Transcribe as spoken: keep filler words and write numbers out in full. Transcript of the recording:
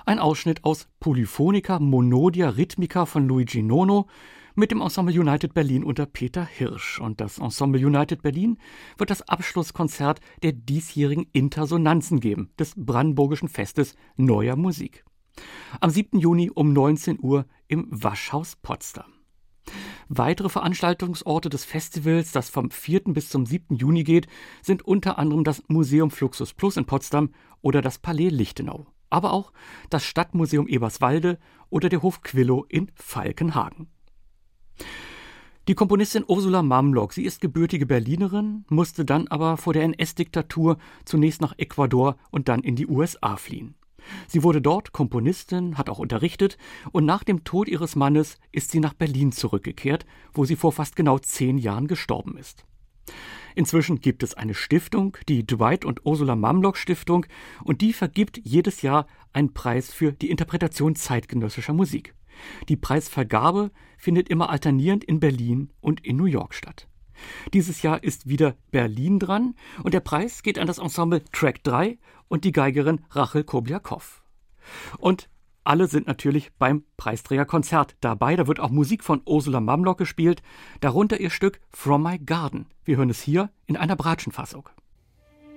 Ein Ausschnitt aus Polyphonica Monodia Rhythmica von Luigi Nono mit dem Ensemble United Berlin unter Peter Hirsch. Und das Ensemble United Berlin wird das Abschlusskonzert der diesjährigen Intersonanzen geben, des Brandenburgischen Festes Neuer Musik. Am siebten Juni um neunzehn Uhr im Waschhaus Potsdam. Weitere Veranstaltungsorte des Festivals, das vom vierten bis zum siebten Juni geht, sind unter anderem das Museum Fluxus Plus in Potsdam oder das Palais Lichtenau. Aber auch das Stadtmuseum Eberswalde oder der Hof Quillow in Falkenhagen. Die Komponistin Ursula Mamlock, sie ist gebürtige Berlinerin, musste dann aber vor der N S-Diktatur zunächst nach Ecuador und dann in die U S A fliehen. Sie wurde dort Komponistin, hat auch unterrichtet und nach dem Tod ihres Mannes ist sie nach Berlin zurückgekehrt, wo sie vor fast genau zehn Jahren gestorben ist. Inzwischen gibt es eine Stiftung, die Dwight und Ursula Mamlock Stiftung, und die vergibt jedes Jahr einen Preis für die Interpretation zeitgenössischer Musik. Die Preisvergabe findet immer alternierend in Berlin und in New York statt. Dieses Jahr ist wieder Berlin dran und der Preis geht an das Ensemble Track drei und die Geigerin Rachel Kobiakow. Und alle sind natürlich beim Preisträgerkonzert dabei. Da wird auch Musik von Ursula Mamlock gespielt, darunter ihr Stück From My Garden. Wir hören es hier in einer Bratschenfassung.